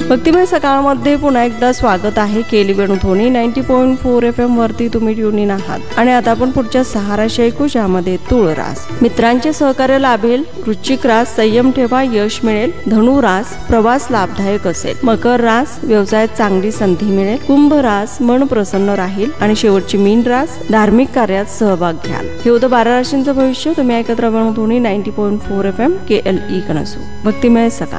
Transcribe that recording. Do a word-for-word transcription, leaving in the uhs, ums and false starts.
भक्तिमय सकाळमध्ये पुन्हा एकदा स्वागत आहे. केली Venudhwani ninety point four F M वरती तुम्ही ट्यून इन आहात आणि आता आपण पुढच्या सहा राशी ऐकू, ज्यामध्ये तुळ रास. मित्रांचे सहकार्य लाभेल. वृश्चिक रास संयम ठेवा, यश मिळेल. धनु रास प्रवास लाभदायक असेल. मकर रास व्यवसायात चांगली संधी मिळेल. कुंभ रास मन प्रसन्न राहील आणि शेवटची मीन रास धार्मिक कार्यात सहभाग घ्याल. हे होतं बारा राशींचं भविष्य. तुम्ही ऐकत राहा Venudhwani ninety point four F M के एल ई कणसू. भक्तिमय सकाळ.